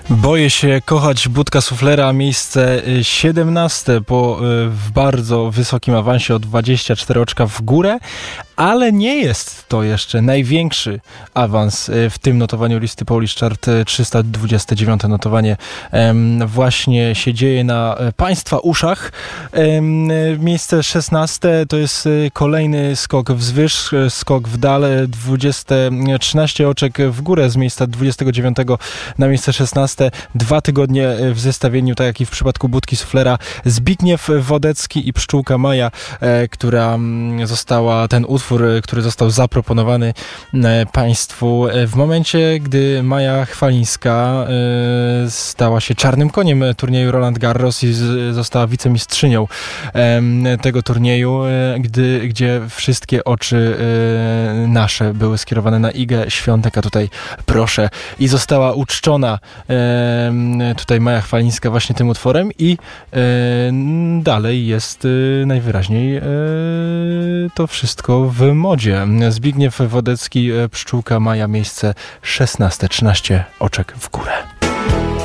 Boję się kochać Budka Suflera, miejsce 17 w bardzo wysokim awansie o 24 oczka w górę, ale nie jest to jeszcze największy awans w tym notowaniu listy Polish Chart. 329 notowanie właśnie się dzieje na Państwa uszach. Miejsce 16 to jest kolejny skok wzwyż, skok w dal, 13 oczek w górę z miejsca 29 na miejsce 16. 2 tygodnie w zestawieniu, tak jak i w przypadku Budki Suflera. Zbigniew Wodecki i Pszczółka Maja, ten utwór, który został zaproponowany Państwu w momencie, gdy Maja Chwalińska stała się czarnym koniem turnieju Roland Garros i została wicemistrzynią tego turnieju, gdzie wszystkie oczy nasze były skierowane na Igę Świątek, a tutaj proszę, i została uczczona tutaj Maja Chwalińska właśnie tym utworem i dalej jest najwyraźniej to wszystko w modzie. Zbigniew Wodecki, Pszczółka Maja, miejsce 16, 13 oczek w górę.